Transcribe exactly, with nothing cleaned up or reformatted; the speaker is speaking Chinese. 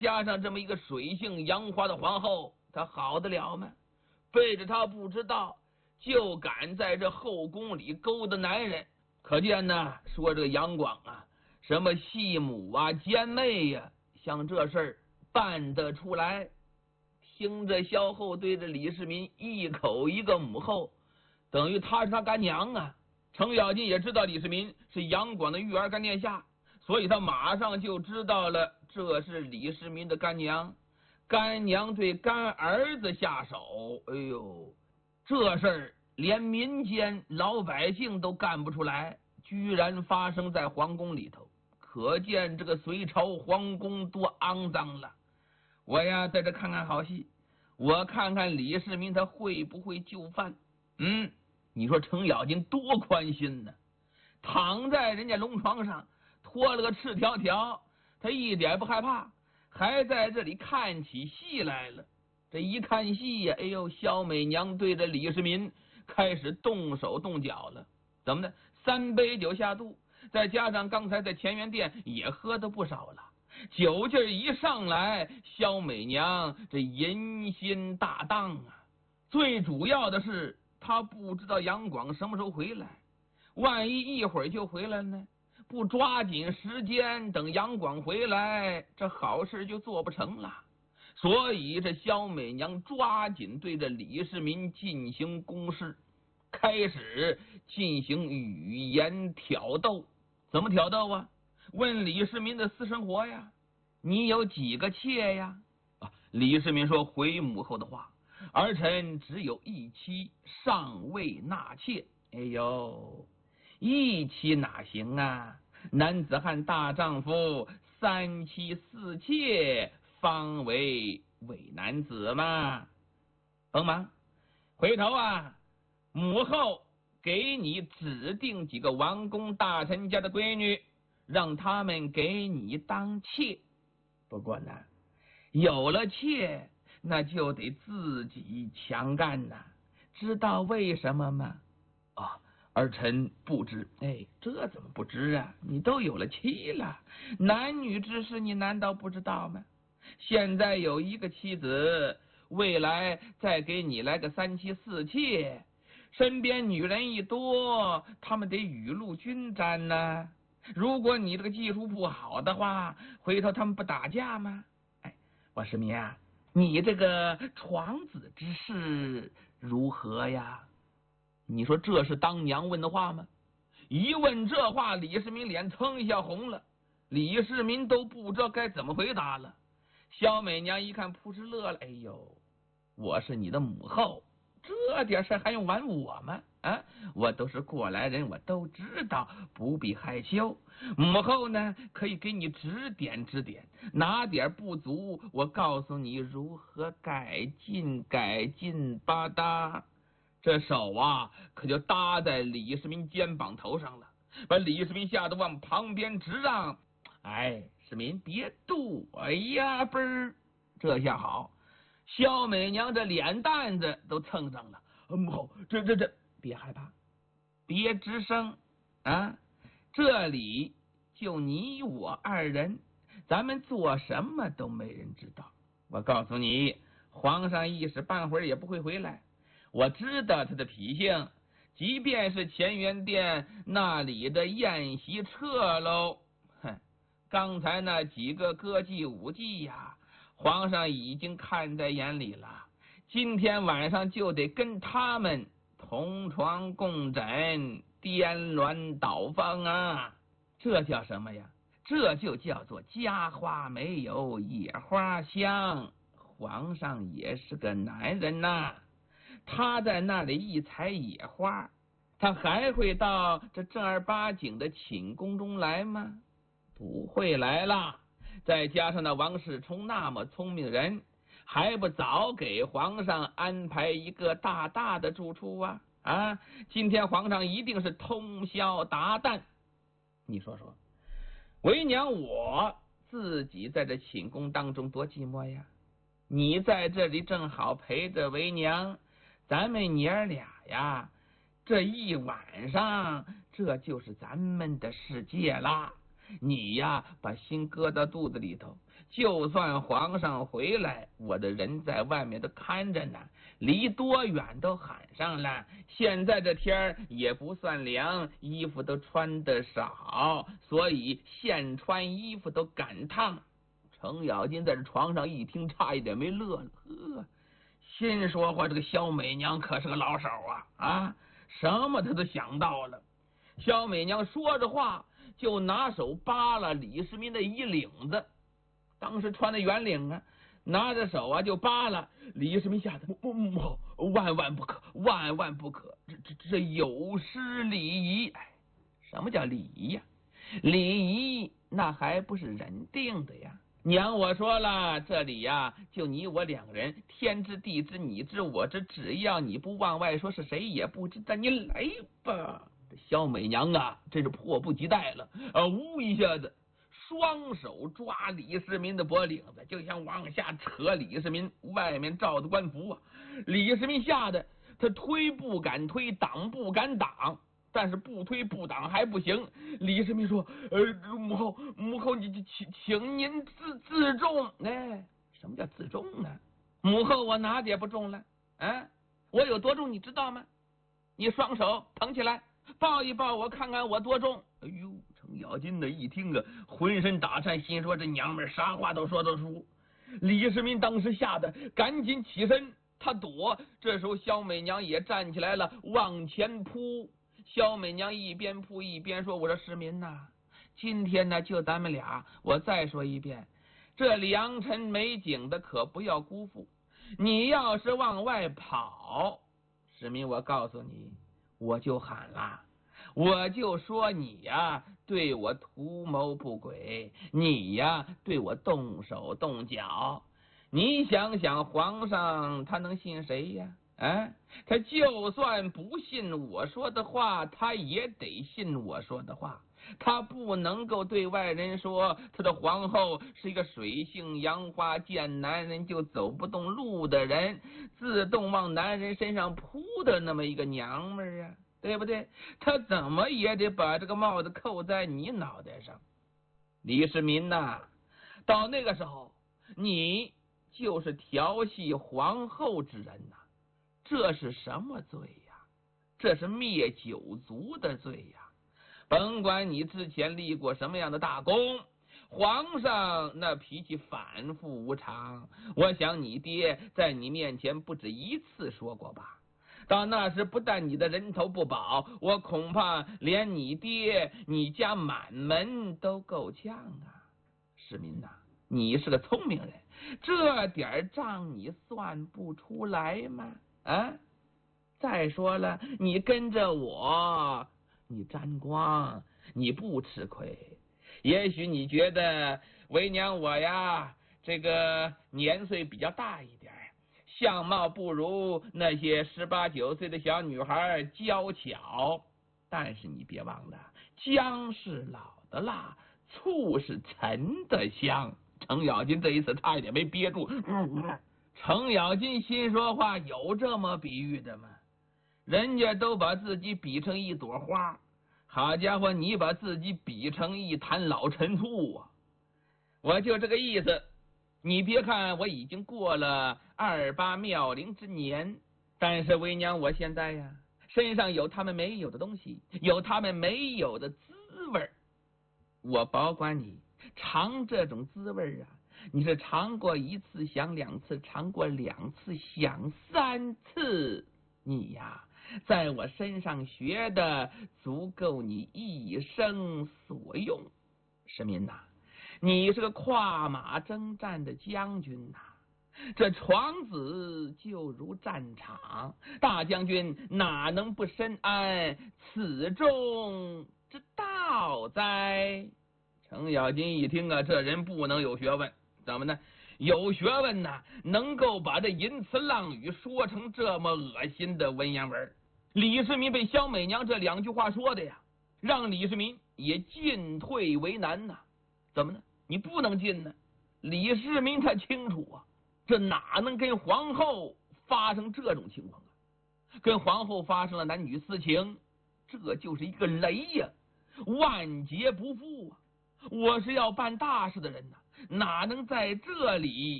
加上这么一个水性杨花的皇后，她好得了吗？背着她不知道，就敢在这后宫里勾搭男人，可见呢，说这个杨广啊，什么戏母啊、奸妹呀、啊，像这事儿办得出来。听着萧后对着李世民一口一个母后，等于他是他干娘啊。程咬金也知道李世民是杨广的育儿干殿下，所以他马上就知道了这是李世民的干娘。干娘对干儿子下手，哎呦，这事儿连民间老百姓都干不出来，居然发生在皇宫里头，可见这个隋朝皇宫多肮脏了。我呀，在这看看好戏，我看看李世民他会不会就范。嗯，你说程咬金多宽心呢，躺在人家龙床上，脱了个赤条条，他一点不害怕，还在这里看起戏来了。这一看戏呀，哎呦，萧美娘对着李世民开始动手动脚了。怎么的？三杯酒下肚，再加上刚才在乾元殿也喝的不少了。酒劲儿一上来，萧美娘这淫心大荡啊！最主要的是，她不知道杨广什么时候回来，万一一会儿就回来呢？不抓紧时间等杨广回来，这好事就做不成了。所以这萧美娘抓紧对着李世民进行攻势，开始进行语言挑逗。怎么挑逗啊？问李世民的私生活呀，你有几个妾呀？啊，李世民说回母后的话，儿臣只有一妻，尚未纳妾。哎呦，一妻哪行啊？男子汉大丈夫，三妻四妾方为伪男子嘛。甭忙，回头啊，母后给你指定几个王公大臣家的闺女，让他们给你当妾。不过呢，有了妾，那就得自己强干呐，知道为什么吗？啊，儿臣不知。哎，这怎么不知啊？你都有了妻了，男女之事你难道不知道吗？现在有一个妻子，未来再给你来个三妻四妾，身边女人一多，他们得雨露均沾呢。如果你这个技术不好的话，回头他们不打架吗？哎，王世民啊，你这个床子之事如何呀？你说这是当娘问的话吗？一问这话，李世民脸腾一下红了，李世民都不知道该怎么回答了。萧美娘一看，扑哧乐了，哎呦，我是你的母后，这点事还用瞒我吗？啊，我都是过来人，我都知道，不必害羞。母后呢，可以给你指点指点，哪点不足，我告诉你如何改进改进吧哒。这手啊，可就搭在李世民肩膀头上了，把李世民吓得往旁边直让。哎，世民别躲呀，嘣儿，这下好，萧美娘这脸蛋子都蹭上了。母后，这这这，别害怕，别吱声啊！这里就你我二人，咱们做什么都没人知道。我告诉你，皇上一时半会儿也不会回来。我知道他的脾性，即便是乾元殿那里的宴席撤喽，哼，刚才那几个歌妓舞妓呀，皇上已经看在眼里了。今天晚上就得跟他们同床共枕，颠鸾倒凤啊！这叫什么呀？这就叫做家花没有野花香。皇上也是个男人呐，他在那里一采野花，他还会到这正儿八经的寝宫中来吗？不会来啦。再加上那王世充那么聪明人，还不早给皇上安排一个大大的住处啊？啊，今天皇上一定是通宵达旦。你说说，为娘我自己在这寝宫当中多寂寞呀，你在这里正好陪着为娘，咱们娘儿俩呀，这一晚上这就是咱们的世界啦。你呀，把心搁到肚子里头， 就算皇上回来，我的人在外面都看着呢，离多远都喊上了。现在这天儿也不算凉，衣服都穿得少，所以现穿衣服都赶烫。程咬金在这床上一听，差一点没乐了，呵，心说话这个萧美娘可是个老手啊啊，什么他都想到了。萧美娘说着话，就拿手扒了李世民的衣领子。当时穿的圆领啊，拿着手啊就扒了。李世民吓得母母后万万不可，万万不可，这这这有失礼仪。哎，什么叫礼仪呀？礼仪那还不是人定的呀？娘，我说了，这里呀就你我两人，天知地知，你知我知，只要你不往外说，是谁也不知道。你来吧。这萧美娘啊，真是迫不及待了啊！呜一下子。双手抓李世民的脖领子，就想往下扯李世民外面罩的官服啊！李世民吓得他推不敢推，挡不敢挡，但是不推不挡还不行。李世民说：“呃，母后，母后，你请请您自自重。哎，什么叫自重呢？母后，我哪点不重了？啊，我有多重你知道吗？你双手捧起来，抱一抱我，看看我多重。哎呦！”程咬金的一听啊，浑身打颤，心说这娘们啥话都说得出。李世民当时吓得赶紧起身，他躲。这时候萧美娘也站起来了，往前扑。萧美娘一边扑一边说：“我说世民呐、啊，今天呢就咱们俩，我再说一遍，这良辰美景的可不要辜负。你要是往外跑，世民，我告诉你，我就喊了。”我就说你呀对我图谋不轨，你呀对我动手动脚。你想想，皇上他能信谁呀？啊，他就算不信我说的话，他也得信我说的话。他不能够对外人说他的皇后是一个水性杨花，见男人就走不动路的人，自动往男人身上扑的那么一个娘们儿啊，对不对？他怎么也得把这个帽子扣在你脑袋上。李世民呐、啊，到那个时候，你就是调戏皇后之人呐、啊，这是什么罪呀？这是灭九族的罪呀！甭管你之前立过什么样的大功，皇上那脾气反复无常，我想你爹在你面前不止一次说过吧。到那时不但你的人头不保，我恐怕连你爹你家满门都够呛啊！世民呐、啊，你是个聪明人，这点账你算不出来吗？啊！再说了，你跟着我，你沾光，你不吃亏。也许你觉得为娘我呀，这个年岁比较大一点，相貌不如那些十八九岁的小女孩娇巧，但是你别忘了，姜是老的辣，醋是陈的香。程咬金这一次差一点没憋住。嗯、程咬金心说话，有这么比喻的吗？人家都把自己比成一朵花，好家伙，你把自己比成一坛老陈醋啊！我就这个意思。你别看我已经过了二八妙龄之年，但是为娘我现在呀，身上有他们没有的东西，有他们没有的滋味。我保管你尝这种滋味啊，你是尝过一次想两次，尝过两次想三次，你呀在我身上学的足够你一生所用。世民呐、啊，你是个跨马征战的将军呐、啊，这床子就如战场，大将军哪能不深谙此中之道哉？程咬金一听啊，这人不能有学问，怎么呢？有学问呐，能够把这淫词浪语说成这么恶心的文言文。李世民被萧美娘这两句话说的呀，让李世民也进退为难呐。怎么呢？你不能进呢？李世民他清楚啊，这哪能跟皇后发生这种情况啊？跟皇后发生了男女私情，这就是一个雷呀、啊，万劫不复啊！我是要办大事的人呐、啊， 哪能在这里